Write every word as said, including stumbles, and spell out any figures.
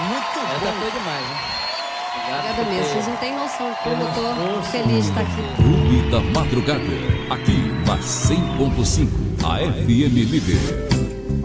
Muito Essa bom. foi demais, né? Obrigada mesmo, vocês não têm noção de como eu tô feliz de estar aqui. Clube da Madrugada, aqui na cem ponto cinco, a F M Líder.